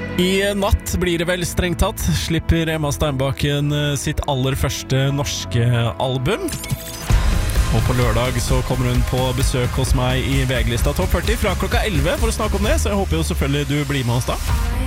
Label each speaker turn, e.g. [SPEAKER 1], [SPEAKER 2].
[SPEAKER 1] I natt blir det vel strengt tatt, slipper Emma Steinbakken sitt aller første norske album. Og på lørdag så kommer hun på besøk hos meg i VG-lista Topp 40 fra klokka 11 for å snakke om det, så jeg håper jo selvfølgelig du blir med oss da.